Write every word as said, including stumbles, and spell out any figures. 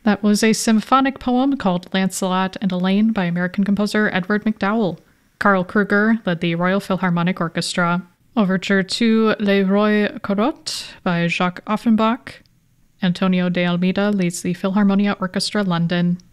That was a symphonic poem called Lancelot and Elaine by American composer Edward MacDowell. Karl Kruger led the Royal Philharmonic Orchestra. Overture to Le Roi Corot by Jacques Offenbach. Antonio de Almeida leads the Philharmonia Orchestra London.